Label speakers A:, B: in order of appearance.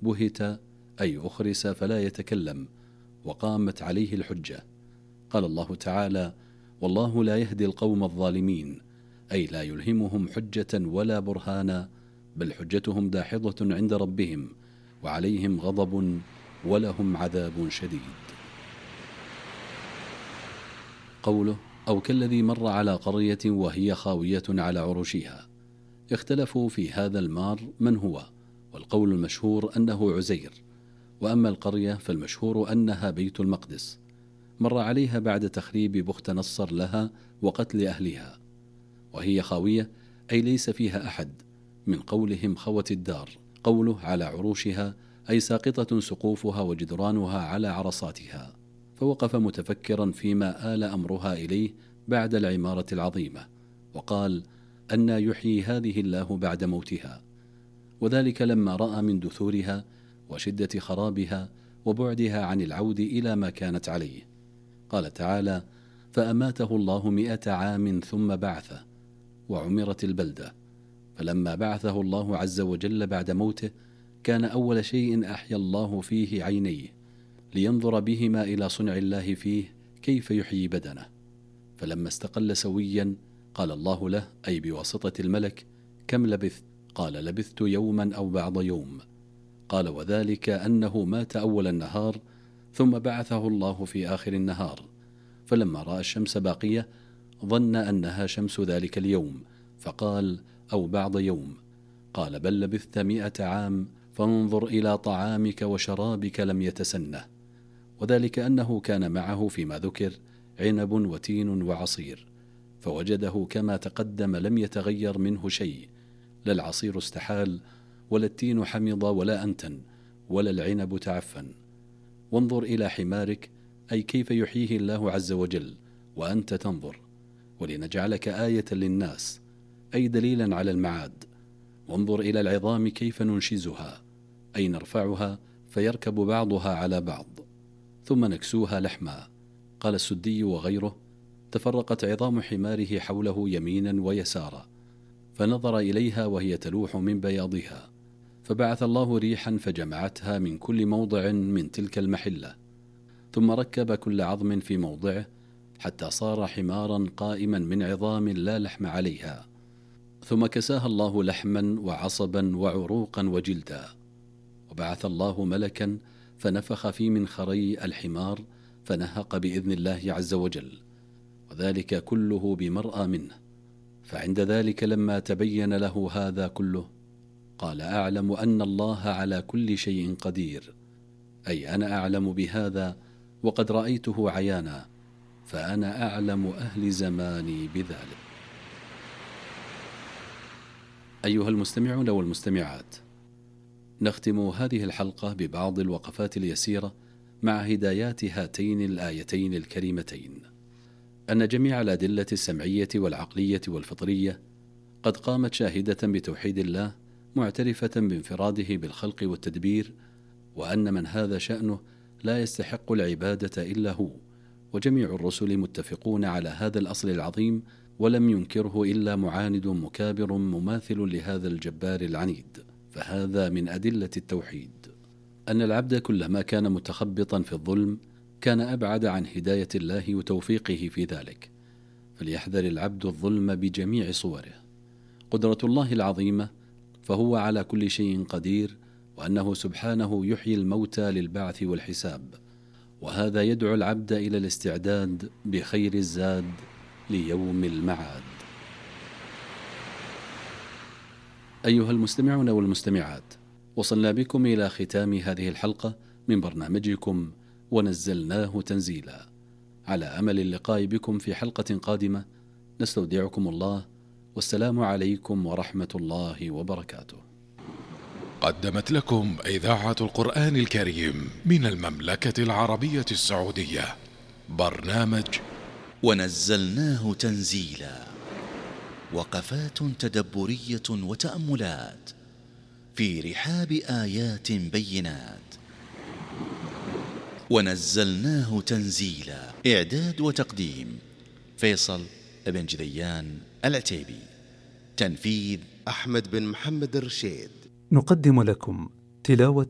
A: بهت أي أخرس فلا يتكلم وقامت عليه الحجة. قال الله تعالى: والله لا يهدي القوم الظالمين، أي لا يلهمهم حجة ولا برهانا، بل حجتهم داحضة عند ربهم وعليهم غضب ولهم عذاب شديد. قوله: أو كالذي مر على قرية وهي خاوية على عروشها. اختلفوا في هذا المار من هو، والقول المشهور أنه عزير، وأما القرية فالمشهور أنها بيت المقدس. مر عليها بعد تخريب بخت نصر لها وقتل أهلها، وهي خاوية أي ليس فيها أحد، من قولهم خوت الدار. قوله على عروشها أي ساقطة سقوفها وجدرانها على عرصاتها. فوقف متفكرا فيما آل أمرها إليه بعد العمارة العظيمة، وقال: أنى يحيي هذه الله بعد موتها؟ وذلك لما رأى من دثورها وشدة خرابها وبعدها عن العود إلى ما كانت عليه. قال تعالى: فأماته الله 100 عام ثم بعثه، وعمرت البلدة. فلما بعثه الله عز وجل بعد موته، كان أول شيء أحيا الله فيه عينيه، لينظر بهما إلى صنع الله فيه كيف يحيي بدنه. فلما استقل سويا قال الله له، أي بواسطة الملك: كم لبثت؟ قال: لبثت يوما أو بعض يوم. قال: وذلك أنه مات أول النهار، ثم بعثه الله في آخر النهار. فلما رأى الشمس باقية ظن أنها شمس ذلك اليوم، فقال: أو بعض يوم. قال: بل لبثت 100 عام، فانظر إلى طعامك وشرابك لم يتسنه. وذلك أنه كان معه فيما ذكر عنب وتين وعصير، فوجده كما تقدم لم يتغير منه شيء، لا العصير استحال، ولا التين حمض، ولا أنتن، ولا العنب تعفن. وانظر إلى حمارك، أي كيف يحييه الله عز وجل وأنت تنظر، ولنجعلك آية للناس، أي دليلا على المعاد. وانظر إلى العظام كيف ننشزها، أي نرفعها فيركب بعضها على بعض، ثم نكسوها لحما. قال السدي وغيره: تفرقت عظام حماره حوله يمينا ويسارا، فنظر إليها وهي تلوح من بياضها، فبعث الله ريحا فجمعتها من كل موضع من تلك المحلة، ثم ركب كل عظم في موضعه حتى صار حمارا قائما من عظام لا لحم عليها، ثم كساها الله لحما وعصبا وعروقا وجلدا. وبعث الله ملكا فنفخ في منخري الحمار فنهق بإذن الله عز وجل، وذلك كله بمرأى منه. فعند ذلك لما تبين له هذا كله قال: أعلم أن الله على كل شيء قدير، أي أنا أعلم بهذا وقد رأيته عيانا، فأنا أعلم أهل زماني بذلك. أيها المستمعون والمستمعات، نختم هذه الحلقة ببعض الوقفات اليسيرة مع هدايات هاتين الآيتين الكريمتين: أن جميع الأدلة السمعية والعقلية والفطرية قد قامت شاهدة بتوحيد الله، معترفة بانفراده بالخلق والتدبير، وأن من هذا شأنه لا يستحق العبادة إلا هو. وجميع الرسل متفقون على هذا الأصل العظيم، ولم ينكره إلا معاند مكابر مماثل لهذا الجبار العنيد. فهذا من أدلة التوحيد، أن العبد كلما كان متخبطا في الظلم كان أبعد عن هداية الله وتوفيقه في ذلك، فليحذر العبد الظلم بجميع صوره. قدرة الله العظيمة، فهو على كل شيء قدير، وأنه سبحانه يحيي الموتى للبعث والحساب، وهذا يدعو العبد إلى الاستعداد بخير الزاد ليوم المعاد. أيها المستمعون والمستمعات، وصلنا بكم إلى ختام هذه الحلقة من برنامجكم ونزلناه تنزيلا. على أمل اللقاء بكم في حلقة قادمة، نستودعكم الله، والسلام عليكم ورحمة الله وبركاته.
B: قدمت لكم إذاعة القرآن الكريم من المملكة العربية السعودية برنامج
C: ونزلناه تنزيلا، وقفات تدبرية وتأملات في رحاب آيات بينات. ونزلناه تنزيلا، إعداد وتقديم فيصل بن جذيان العتيبي، تنفيذ
D: أحمد بن محمد الرشيد.
E: نقدم لكم تلاوة